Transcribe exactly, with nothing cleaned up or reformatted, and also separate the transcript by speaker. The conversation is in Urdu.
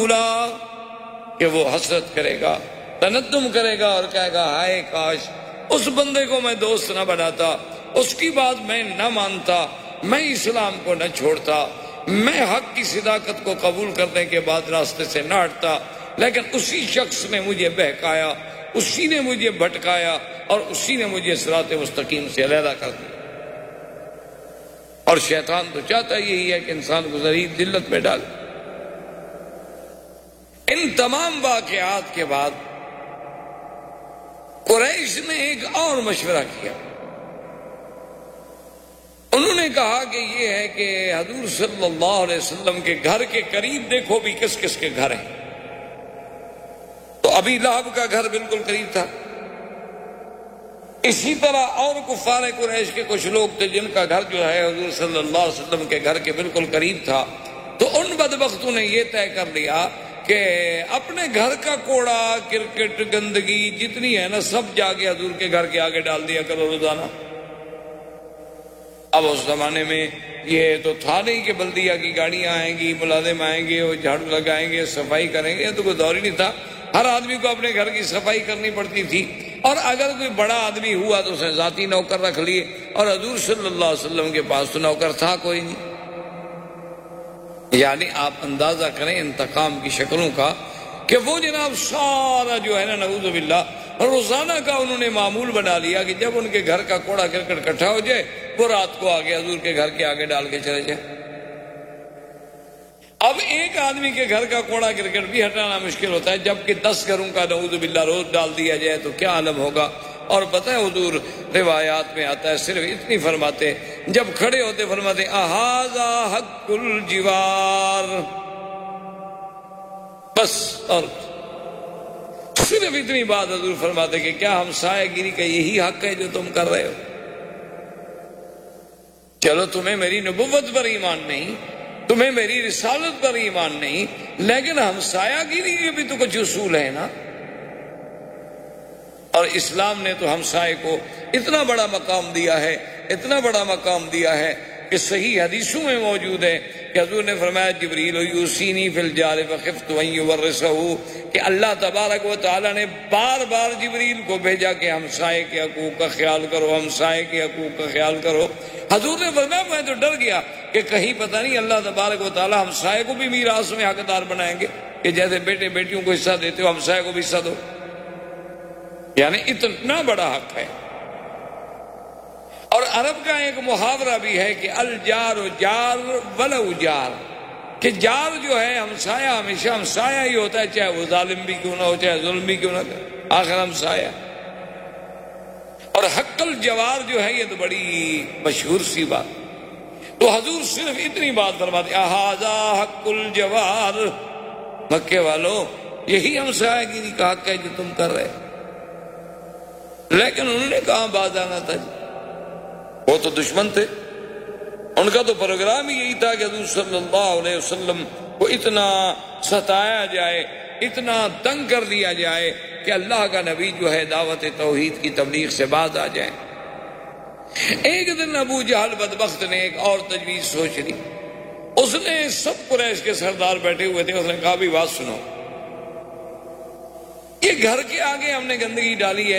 Speaker 1: کہ وہ حسرت کرے گا، تندم کرے گا اور کہے گا ہائے کاش اس بندے کو میں دوست نہ بناتا، اس کی بات میں نہ مانتا، میں اسلام کو نہ چھوڑتا، میں حق کی صداقت کو قبول کرنے کے بعد راستے سے نہ ہٹتا، لیکن اسی شخص نے مجھے بہکایا، اسی نے مجھے بھٹکایا اور اسی نے مجھے صراط مستقیم سے علیحدہ کر دیا۔ اور شیطان تو چاہتا یہی ہے کہ انسان کو ذلیل ذلت میں ڈالے۔ ان تمام واقعات کے بعد قریش نے ایک اور مشورہ کیا۔ انہوں نے کہا کہ یہ ہے کہ حضور صلی اللہ علیہ وسلم کے گھر کے قریب دیکھو بھی کس کس کے گھر ہیں۔ تو ابی لہب کا گھر بالکل قریب تھا، اسی طرح اور کفار قریش کے کچھ لوگ تھے جن کا گھر جو ہے حضور صلی اللہ علیہ وسلم کے گھر کے بالکل قریب تھا۔ تو ان بدبختوں نے یہ طے کر لیا کہ اپنے گھر کا کوڑا، کرکٹ، گندگی جتنی ہے نا سب جا کے حضور کے گھر کے آگے ڈال دیا کرو روزانہ۔ اب اس زمانے میں یہ تو تھا نہیں کہ بلدیہ کی گاڑیاں آئیں گی، ملازم آئیں گے، وہ جھاڑو لگائیں گے، صفائی کریں گے، یہ تو کوئی دور ہی نہیں تھا۔ ہر آدمی کو اپنے گھر کی صفائی کرنی پڑتی تھی، اور اگر کوئی بڑا آدمی ہوا تو اسے ذاتی نوکر رکھ لیے، اور حضور صلی اللہ علیہ وسلم کے پاس تو نوکر تھا کوئی نہیں۔ یعنی آپ اندازہ کریں انتقام کی شکلوں کا کہ وہ جناب سارا جو ہے نا نعوذ باللہ روزانہ کا انہوں نے معمول بنا لیا کہ جب ان کے گھر کا کوڑا کرکٹ اکٹھا ہو جائے وہ رات کو آگے حضور کے گھر کے آگے ڈال کے چلے جائے۔ اب ایک آدمی کے گھر کا کوڑا کرکٹ بھی ہٹانا مشکل ہوتا ہے، جبکہ دس گھروں کا نعوذ باللہ روز ڈال دیا جائے تو کیا عالم ہوگا۔ اور پتہ ہے حضور روایات میں آتا ہے صرف اتنی فرماتے، جب کھڑے ہوتے فرماتے اہذا حق الجوار، بس، اور صرف اتنی بات حضور فرماتے کہ کیا ہمسایہ گیری کا یہی حق ہے جو تم کر رہے ہو؟ چلو تمہیں میری نبوت پر ایمان نہیں، تمہیں میری رسالت پر ایمان نہیں، لیکن ہمسایہ گیری کے بھی تو کچھ اصول ہے نا۔ اور اسلام نے تو ہمسائے کو اتنا بڑا مقام دیا ہے، اتنا بڑا مقام دیا ہے کہ صحیح حدیثوں میں موجود ہے کہ حضور نے فرمایا جبریل یوصینی فی الجار فخفت ان یورثہ، کہ اللہ تبارک و تعالی نے بار بار جبریل کو بھیجا کہ ہمسائے کے حقوق کا خیال کرو، ہمسائے کے حقوق کا خیال کرو۔ حضور نے فرمایا میں تو ڈر گیا کہ کہیں پتہ نہیں اللہ تبارک و تعالی ہمسائے کو بھی میراث میں حقدار بنائیں گے کہ جیسے بیٹے بیٹیوں کو حصہ دیتے ہو ہمسائے کو بھی حصہ دو، یعنی اتنا بڑا حق ہے۔ اور عرب کا ایک محاورہ بھی ہے کہ الجار جار ولو جار، کہ جار جو ہے ہمسایہ ہمیشہ ہمسایہ ہی ہوتا ہے، چاہے وہ ظالم بھی کیوں نہ ہو، چاہے ظلم بھی کیوں نہ کرے، آخر ہمسایہ۔ اور حق الجوار جو ہے یہ تو بڑی مشہور سی بات۔ تو حضور صرف اتنی بات فرماتے اہذا حق الجوار، مکے والوں یہی ہمسایہ گیری کا حق ہے جو تم کر رہے۔ لیکن انہوں نے کہاں باز آنا تھا جی، وہ تو دشمن تھے، ان کا تو پروگرام ہی یہی تھا کہ حضور صلی اللہ علیہ وسلم کو اتنا ستایا جائے، اتنا تنگ کر دیا جائے کہ اللہ کا نبی جو ہے دعوت توحید کی تبلیغ سے باز آ جائے۔ ایک دن ابو جہل بدبخت نے ایک اور تجویز سوچ لی، اس نے سب قریش کے سردار بیٹھے ہوئے تھے، اس نے کہا بھی بات سنو، یہ گھر کے آگے ہم نے گندگی ڈالی ہے،